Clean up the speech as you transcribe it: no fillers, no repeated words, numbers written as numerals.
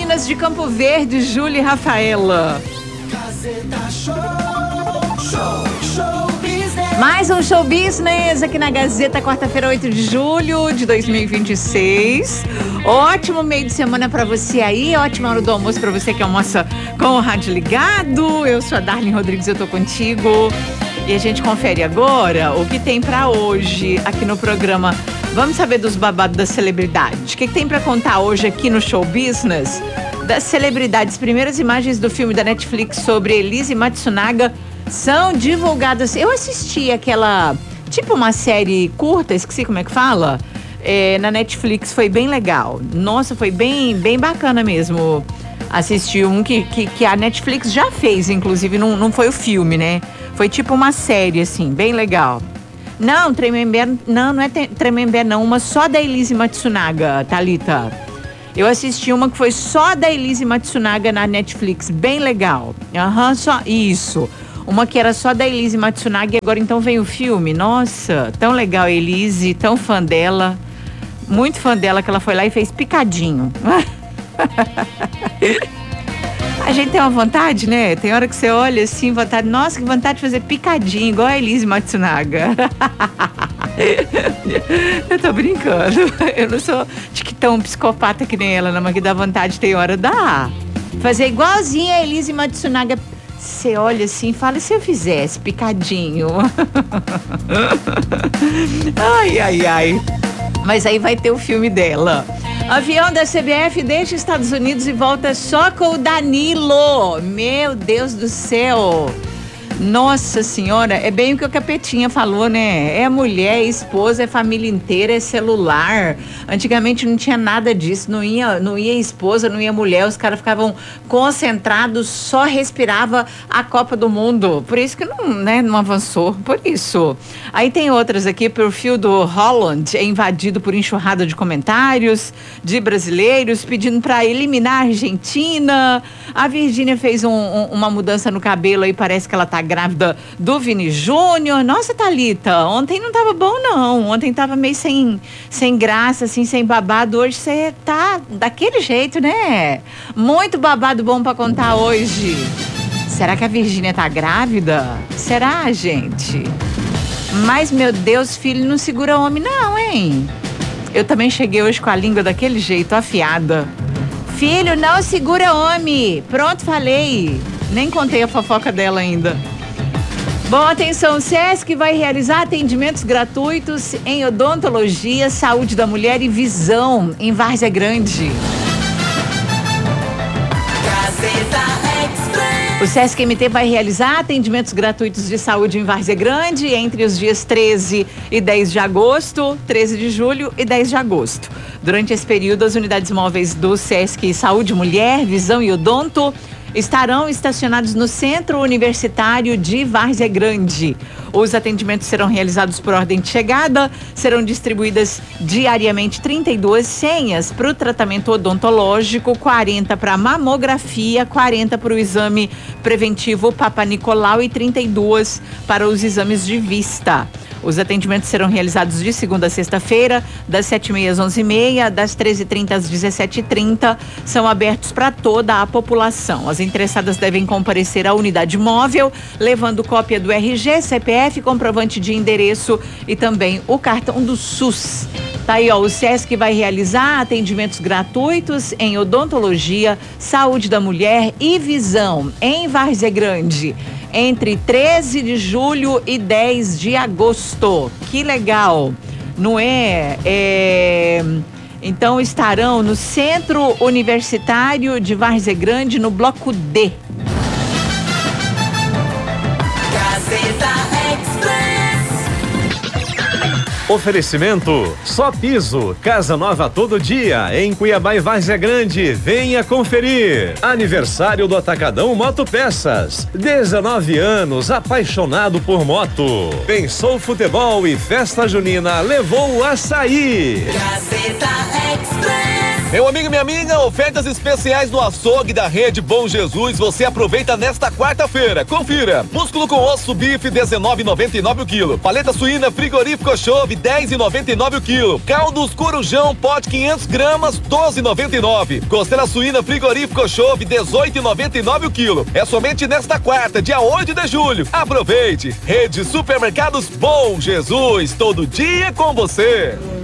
Business de Campo Verde, Júlia e Rafaela. Gazeta Show Business. Mais um Show Business aqui na Gazeta, quarta-feira, 8 de julho de 2026. Ótimo meio de semana pra você aí, ótima hora do almoço pra você que almoça com o rádio ligado. Eu sou a Darlene Rodrigues, eu tô contigo. E a gente confere agora o que tem pra hoje aqui no programa. Vamos saber dos babados das celebridades. O que tem pra contar hoje aqui no Show Business? Das celebridades, primeiras imagens do filme da Netflix sobre Elise Matsunaga são divulgadas. Eu assisti aquela, tipo uma série curta, esqueci como é que fala, na Netflix, foi bem legal. Nossa, foi bem bacana mesmo. Assisti um que a Netflix já fez, inclusive, não foi o filme, né? Foi tipo uma série, assim, bem legal. Não, Tremembé, não é Tremembé não, uma só da Elise Matsunaga, Thalita. Eu assisti uma que foi só da Elise Matsunaga na Netflix, bem legal. Só isso. Uma que era só da Elise Matsunaga e agora então vem o filme. Nossa, tão legal a Elise, tão fã dela. Muito fã dela, que ela foi lá e fez picadinho. A gente tem uma vontade, né? Tem hora que você olha assim, vontade. Nossa, que vontade de fazer picadinho, igual a Elise Matsunaga. Eu tô brincando. Eu não sou de que tão psicopata que nem ela, não, mas que dá vontade, tem hora, dá. Fazer igualzinho a Elise Matsunaga. Você olha assim e fala, e se eu fizesse picadinho? Ai. Mas aí vai ter o filme dela. Avião da CBF deixa os Estados Unidos e volta só com o Danilo. Meu Deus do céu. Nossa senhora, é bem o que o Capetinha falou, né? É mulher, é esposa, é família inteira, é celular. Antigamente não tinha nada disso, não ia esposa, não ia mulher, os caras ficavam concentrados, só respirava a Copa do Mundo. Por isso que não avançou, por isso. Aí tem outras aqui, o perfil do Holland é invadido por enxurrada de comentários de brasileiros pedindo para eliminar a Argentina. A Virgínia fez uma mudança no cabelo aí, parece que ela tá grávida do Vini Júnior. Nossa, Thalita, ontem não tava bom, não. Ontem tava meio sem graça, assim, sem babado. Hoje você tá daquele jeito, né? Muito babado bom pra contar hoje. Será que a Virgínia tá grávida? Será, gente? Mas, meu Deus, filho não segura homem, não, hein? Eu também cheguei hoje com a língua daquele jeito, afiada. Filho, não segura homem. Pronto, falei. Nem contei a fofoca dela ainda. Bom, atenção, o SESC vai realizar atendimentos gratuitos em odontologia, saúde da mulher e visão em Várzea Grande. O SESC MT vai realizar atendimentos gratuitos de saúde em Várzea Grande entre os dias 13 e 10 de agosto, 13 de julho e 10 de agosto. Durante esse período, as unidades móveis do SESC Saúde Mulher, Visão e Odonto estarão estacionados no Centro Universitário de Várzea Grande. Os atendimentos serão realizados por ordem de chegada, serão distribuídas diariamente 32 senhas para o tratamento odontológico, 40 para mamografia, 40 para o exame preventivo Papa Nicolau e 32 para os exames de vista. Os atendimentos serão realizados de segunda a sexta-feira, das 7h30 às 11h30, das 13h30 às 17h30. São abertos para toda a população. As interessadas devem comparecer à unidade móvel, levando cópia do RG, CPF, comprovante de endereço e também o cartão do SUS. Tá aí, ó, o SESC vai realizar atendimentos gratuitos em odontologia, saúde da mulher e visão em Várzea Grande, entre 13 de julho e 10 de agosto. Que legal, não é? Então estarão no Centro Universitário de Várzea Grande, no bloco D. Oferecimento Só Piso, casa nova todo dia, em Cuiabá e Várzea Grande. Venha conferir. Aniversário do Atacadão Moto Peças. 19 anos, apaixonado por moto. Pensou futebol e festa junina, levou o açaí. Gazeta Express. Meu amigo e minha amiga, ofertas especiais no açougue da Rede Bom Jesus, você aproveita nesta quarta-feira. Confira. Músculo com osso bife, 19,99 o quilo. Paleta suína frigorífico chove, 10,99 o quilo. Caldos corujão, pote 500 gramas, 12,99. Costela suína frigorífico chove, 18,99 o quilo. É somente nesta quarta, dia 8 de julho. Aproveite. Rede Supermercados Bom Jesus, todo dia com você.